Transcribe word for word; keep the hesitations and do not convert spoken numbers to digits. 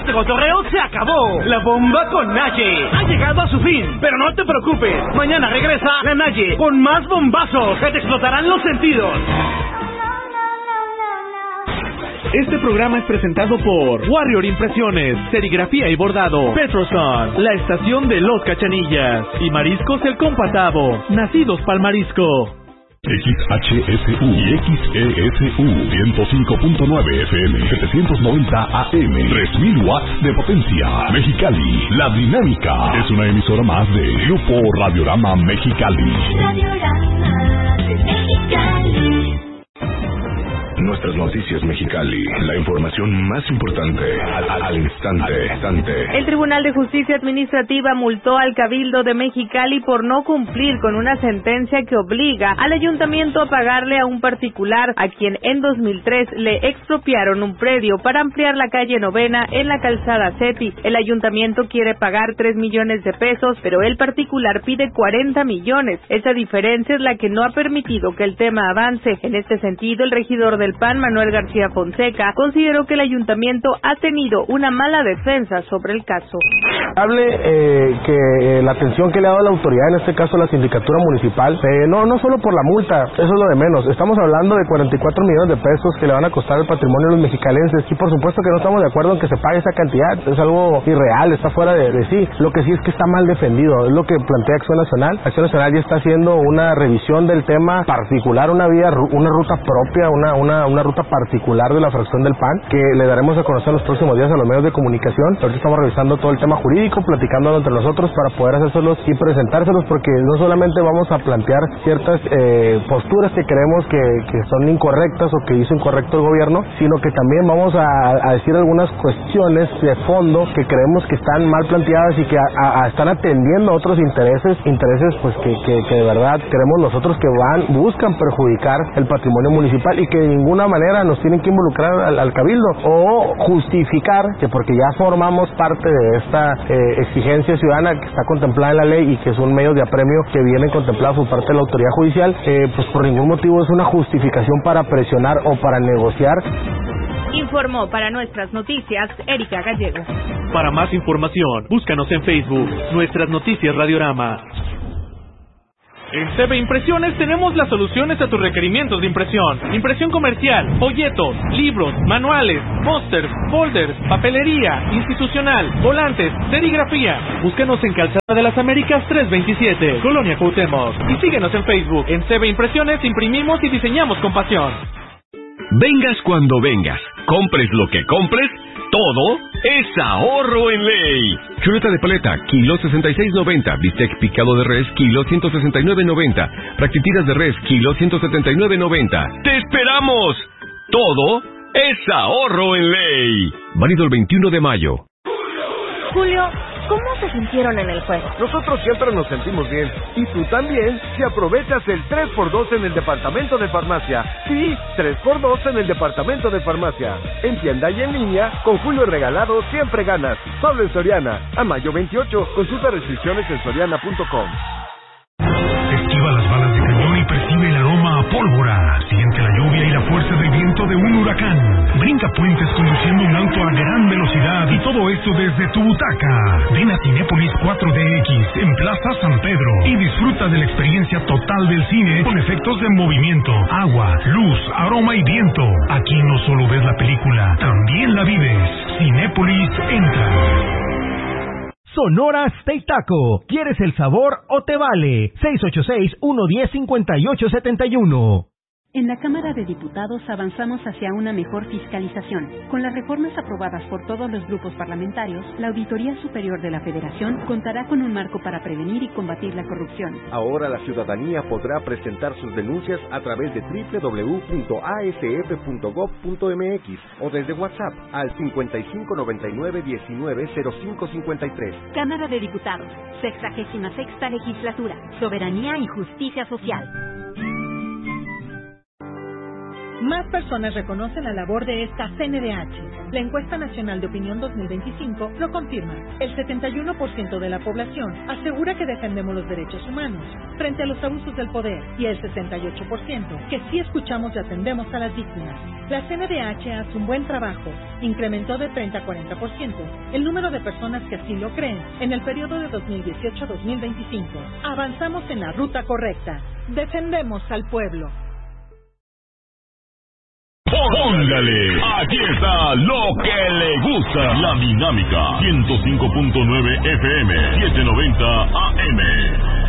este cotorreo se acabó. La bomba con Naye ha llegado a su fin. Pero no te preocupes, mañana regresa la Naye con más bombazos que te explotarán los sentidos. Este programa es presentado por Warrior Impresiones, Serigrafía y Bordado, Petroson, la estación de Los Cachanillas y Mariscos El Compatavo, nacidos pa'l marisco. X H S U y X E S U ciento cinco punto nueve F M, setecientos noventa A M, tres mil watts de potencia. Mexicali, La Dinámica es una emisora más de Grupo Radiorama Mexicali. Radiorama de Mexicali. Nuestras noticias Mexicali, la información más importante al, al instante, instante. El Tribunal de Justicia Administrativa multó al Cabildo de Mexicali por no cumplir con una sentencia que obliga al ayuntamiento a pagarle a un particular a quien en dos mil tres le expropiaron un predio para ampliar la calle Novena en la calzada Seti. El ayuntamiento quiere pagar tres millones de pesos, pero el particular pide cuarenta millones. Esa diferencia es la que no ha permitido que el tema avance. En este sentido, el regidor del P A N, Manuel García Fonseca, consideró que el ayuntamiento ha tenido una mala defensa sobre el caso. Hable eh, que eh, la atención que le ha dado la autoridad, en este caso la sindicatura municipal, eh, no no solo por la multa, eso es lo de menos. Estamos hablando de cuarenta y cuatro millones de pesos que le van a costar el patrimonio de los mexicalenses y por supuesto que no estamos de acuerdo en que se pague esa cantidad, es algo irreal, está fuera de, de sí. Lo que sí es que está mal defendido, es lo que plantea Acción Nacional. Acción Nacional ya está haciendo una revisión del tema particular, una vía, una ruta propia, una una una ruta particular de la fracción del P A N que le daremos a conocer los próximos días a los medios de comunicación. Ahorita estamos revisando todo el tema jurídico, platicando entre nosotros para poder hacérselos y presentárselos, porque no solamente vamos a plantear ciertas eh, posturas que creemos que, que son incorrectas o que hizo incorrecto el gobierno, sino que también vamos a, a decir algunas cuestiones de fondo que creemos que están mal planteadas y que a, a, están atendiendo a otros intereses, intereses pues que, que, que de verdad creemos nosotros que van, buscan perjudicar el patrimonio municipal y que de ninguna manera nos tienen que involucrar al, al cabildo o justificar que porque ya formamos parte de esta eh, exigencia ciudadana que está contemplada en la ley y que es un medio de apremio que viene contemplado por parte de la autoridad judicial, eh, pues por ningún motivo es una justificación para presionar o para negociar. Informó para Nuestras Noticias Erika Gallego. Para más información, búscanos en Facebook, Nuestras Noticias Radiorama. En C B Impresiones tenemos las soluciones a tus requerimientos de impresión. Impresión comercial, folletos, libros, manuales, pósters, folders, papelería, institucional, volantes, serigrafía. Búscanos en Calzada de las Américas trescientos veintisiete, Colonia Cuauhtémoc. Y síguenos en Facebook. En C B Impresiones imprimimos y diseñamos con pasión. Vengas cuando vengas, compres lo que compres, todo es ahorro en ley. Chuleta de paleta, kilo sesenta y seis noventa. Bistec picado de res, kilo ciento sesenta y nueve noventa. Practitiras de res, kilo ciento setenta y nueve noventa. ¡Te esperamos! Todo es ahorro en ley. Válido el veintiuno de mayo. Julio, ¿cómo se sintieron en el juego? Nosotros siempre nos sentimos bien. Y tú también, si aprovechas el tres por dos en el departamento de farmacia. Sí, tres por dos en el departamento de farmacia. En tienda y en línea, con Julio regalado siempre ganas. Solo en Soriana. A mayo veintiocho, consulta restricciones en soriana punto com. Esquiva las balas de cañón y percibe el aroma a pólvora. Siente la lluvia y la fuerza del viento de un huracán. Brinca puentes conduciendo un auto a gran velocidad y todo esto desde tu butaca. Ven a Cinépolis cuatro D X en Plaza San Pedro y disfruta de la experiencia total del cine con efectos de movimiento, agua, luz, aroma y viento. Aquí no solo ves la película, también la vives. Cinépolis entra. Sonora Steak Taco. ¿Quieres el sabor o te vale? seis ocho seis, uno uno cero, cinco ocho siete uno. En la Cámara de Diputados avanzamos hacia una mejor fiscalización. Con las reformas aprobadas por todos los grupos parlamentarios, la Auditoría Superior de la Federación contará con un marco para prevenir y combatir la corrupción. Ahora la ciudadanía podrá presentar sus denuncias a través de doble u doble u doble u punto a s f punto gob punto m x o desde WhatsApp al cincuenta y cinco noventa y nueve diecinueve cero cinco cincuenta y tres. Cámara de Diputados, sexagésima sexta Legislatura, Soberanía y Justicia Social. Más personas reconocen la labor de esta C N D H. La encuesta nacional de opinión dos mil veinticinco lo confirma. El setenta y uno por ciento de la población asegura que defendemos los derechos humanos frente a los abusos del poder y el sesenta y ocho por ciento que sí escuchamos y atendemos a las víctimas. La C N D H hace un buen trabajo. Incrementó de treinta a cuarenta por ciento el número de personas que así lo creen en el periodo de dos mil dieciocho a dos mil veinticinco. Avanzamos en la ruta correcta. Defendemos al pueblo. Póngale, aquí está lo que le gusta. La Dinámica ciento cinco punto nueve F M, setecientos noventa A M.